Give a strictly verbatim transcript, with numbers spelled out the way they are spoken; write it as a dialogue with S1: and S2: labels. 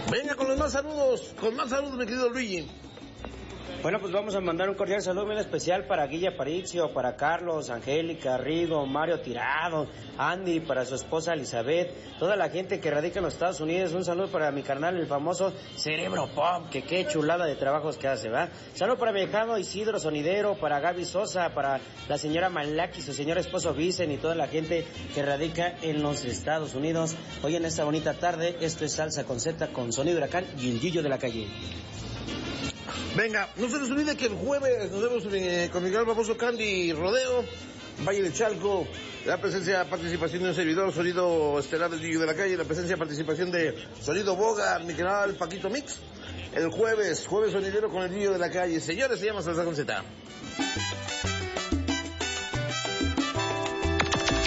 S1: Venga con los más saludos, con más saludos, mi querido Luigi.
S2: Bueno, pues vamos a mandar un cordial saludo bien especial para Guilla Aparicio, para Carlos, Angélica, Rigo, Mario Tirado, Andy, para su esposa Elizabeth, toda la gente que radica en los Estados Unidos. Un saludo para mi carnal, el famoso Cerebro Pop, que qué chulada de trabajos que hace, ¿va? Saludo para mi hijado Isidro Sonidero, para Gaby Sosa, para la señora Malaki, su señor esposo Vicen y toda la gente que radica en los Estados Unidos. Hoy en esta bonita tarde, esto es Salsa con Z, con Sonido Huracán y el Gillo de la Calle.
S1: Venga, no se les olvide que el jueves nos vemos eh, con Miguel Baboso Candy Rodeo, Valle de Chalco, la presencia, participación de un servidor, Sonido Estelar del Gillo de la Calle, la presencia, participación de Sonido Boga, mi canal Paquito Mix, el jueves, jueves sonidero con el Gillo de la Calle. Señores, se llama Salsa con Z.